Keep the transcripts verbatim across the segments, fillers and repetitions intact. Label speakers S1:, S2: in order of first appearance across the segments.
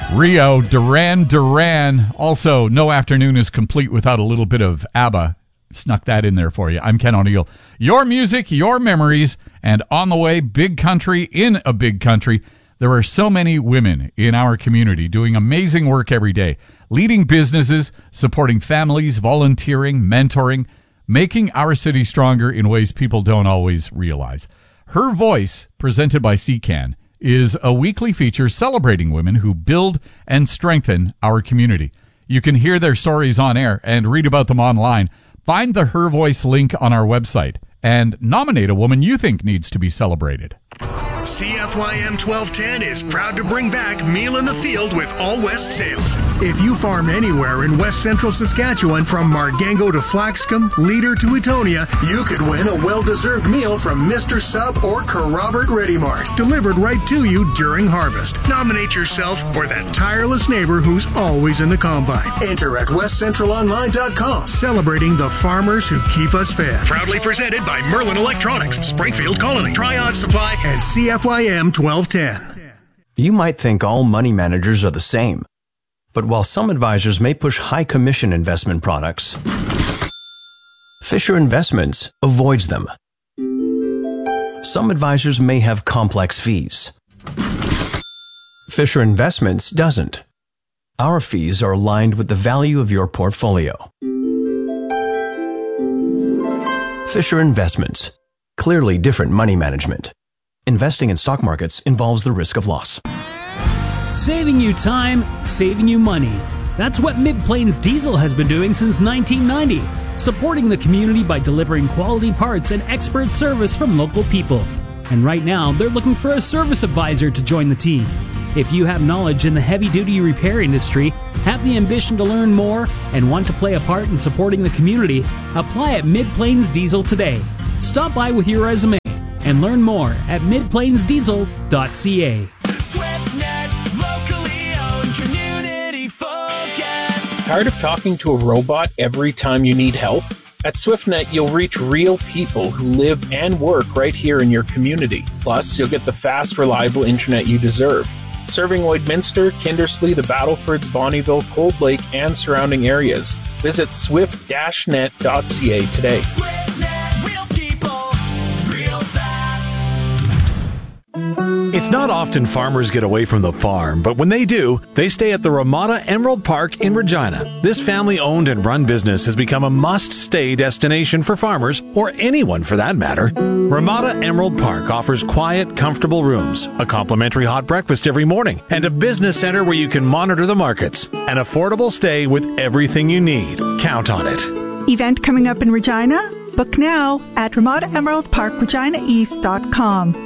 S1: Rio, Duran Duran. Also, no afternoon is complete without a little bit of ABBA. Snuck that in there for you. I'm Ken O'Neill. Your music, your memories, and on the way, big country in a big country. There are so many women in our community doing amazing work every day, leading businesses, supporting families, volunteering, mentoring, making our city stronger in ways people don't always realize. Her Voice, presented by C C A N, is a weekly feature celebrating women who build and strengthen our community. You can hear their stories on air and read about them online. Find the Her Voice link on our website and nominate a woman you think needs to be celebrated.
S2: C F Y M twelve ten is proud to bring back Meal in the Field with All West Sales. If you farm anywhere in West Central Saskatchewan, from Margango to Flaxcombe, Leader to Etonia, you could win a well-deserved meal from Mister Sub or Carrobert Ready Mart, delivered right to you during harvest. Nominate yourself or that tireless neighbor who's always in the combine. Enter at west central online dot com, celebrating the farmers who keep us fed. Proudly presented by Merlin Electronics, Springfield Colony, Triad Supply, and C F Y M twelve ten.
S3: You might think all money managers are the same. But while some advisors may push high commission investment products, Fisher Investments avoids them. Some advisors may have complex fees. Fisher Investments doesn't. Our fees are aligned with the value of your portfolio. Fisher Investments. Clearly different money management. Investing in stock markets involves the risk of loss.
S4: Saving you time, saving you money. That's what Mid-Plains Diesel has been doing since nineteen ninety, supporting the community by delivering quality parts and expert service from local people. And right now, they're looking for a service advisor to join the team. If you have knowledge in the heavy-duty repair industry, have the ambition to learn more, and want to play a part in supporting the community, apply at Mid-Plains Diesel today. Stop by with your resume and learn more at mid plains diesel dot c a.
S5: Tired of talking to a robot every time you need help? At SwiftNet, you'll reach real people who live and work right here in your community. Plus, you'll get the fast, reliable internet you deserve. Serving Lloydminster, Kindersley, the Battlefords, Bonnyville, Cold Lake, and surrounding areas. Visit swift dash net dot c a today.
S6: It's not often farmers get away from the farm, but when they do, they stay at the Ramada Emerald Park in Regina. This family-owned and run business has become a must-stay destination for farmers, or anyone for that matter. Ramada Emerald Park offers quiet, comfortable rooms, a complimentary hot breakfast every morning, and a business center where you can monitor the markets. An affordable stay with everything you need. Count on it.
S7: Event coming up in Regina? Book now at ramada emerald park regina east dot com.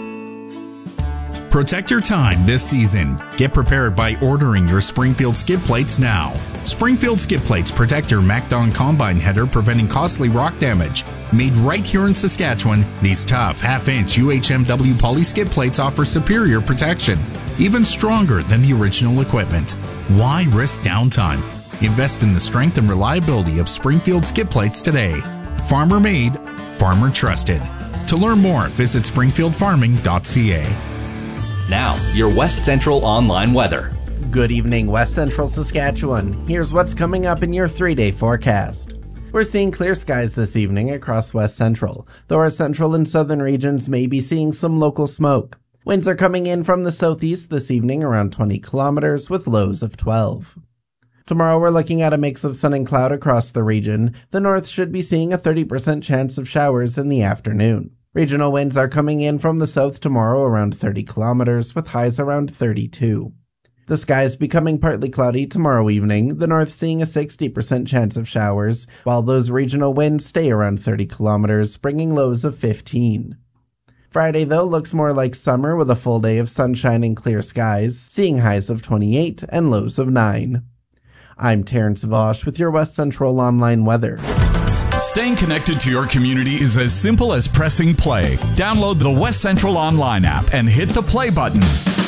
S8: Protect your time this season. Get prepared by ordering your Springfield skid plates now. Springfield skid plates protect your MacDon combine header, preventing costly rock damage. Made right here in Saskatchewan, these tough half-inch U H M W poly skid plates offer superior protection, even stronger than the original equipment. Why risk downtime? Invest in the strength and reliability of Springfield skid plates today. Farmer made, farmer trusted. To learn more, visit springfield farming dot c a.
S9: Now, your West Central online weather.
S10: Good evening, West Central Saskatchewan. Here's what's coming up in your three-day forecast. We're seeing clear skies this evening across West Central, though our central and southern regions may be seeing some local smoke. Winds are coming in from the southeast this evening around twenty kilometers with lows of twelve. Tomorrow we're looking at a mix of sun and cloud across the region. The north should be seeing a thirty percent chance of showers in the afternoon. Regional winds are coming in from the south tomorrow around thirty kilometers with highs around thirty-two. The skies becoming partly cloudy tomorrow evening, the north seeing a sixty percent chance of showers, while those regional winds stay around thirty kilometers, bringing lows of fifteen. Friday, though, looks more like summer with a full day of sunshine and clear skies, seeing highs of twenty-eight and lows of nine. I'm Terrence Vosch with your West Central online weather.
S1: Staying connected to your community is as simple as pressing play. Download the West Central online app and hit the play button.